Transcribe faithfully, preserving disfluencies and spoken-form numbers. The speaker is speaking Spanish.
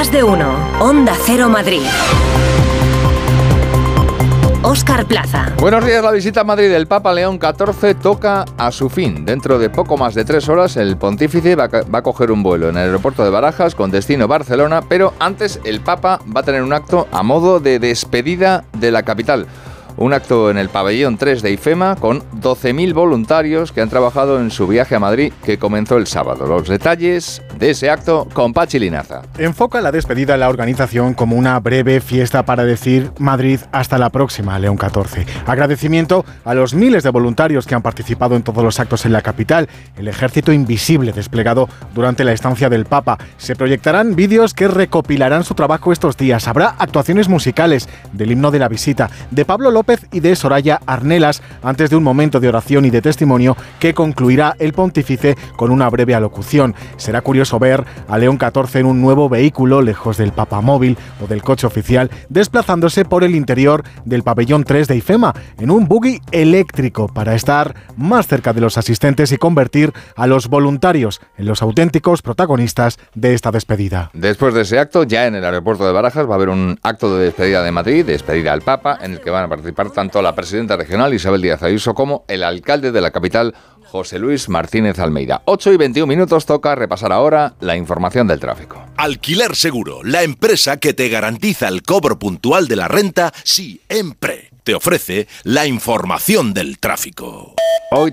Más de uno. Onda Cero Madrid. Óscar Plaza. Buenos días. La visita a Madrid del Papa León catorce toca a su fin. Dentro de poco más de tres horas el pontífice va a, va a coger un vuelo en el aeropuerto de Barajas con destino Barcelona, pero antes el Papa va a tener un acto a modo de despedida de la capital. Un acto en el pabellón tres de IFEMA con doce mil voluntarios que han trabajado en su viaje a Madrid que comenzó el sábado. Los detalles de ese acto con Pachi Linaza. Enfoca la despedida de la organización como una breve fiesta para decir Madrid hasta la próxima, León catorce. Agradecimiento a los miles de voluntarios que han participado en todos los actos en la capital, el ejército invisible desplegado durante la estancia del Papa. Se proyectarán vídeos que recopilarán su trabajo estos días. Habrá actuaciones musicales del himno de la visita, de Pablo López y de Soraya Arnelas, antes de un momento de oración y de testimonio que concluirá el pontífice con una breve alocución. Será curioso ver a León catorce en un nuevo vehículo, lejos del papamóvil o del coche oficial, desplazándose por el interior del pabellón tres de IFEMA, en un buggy eléctrico, para estar más cerca de los asistentes y convertir a los voluntarios en los auténticos protagonistas de esta despedida. Después de ese acto, ya en el aeropuerto de Barajas va a haber un acto de despedida de Madrid, despedida al Papa, en el que van a participar tanto la presidenta regional Isabel Díaz Ayuso como el alcalde de la capital José Luis Martínez Almeida. ocho y veintiún minutos, toca repasar ahora la información del tráfico. Alquiler Seguro, la empresa que te garantiza el cobro puntual de la renta siempre te ofrece la información del tráfico. Hoy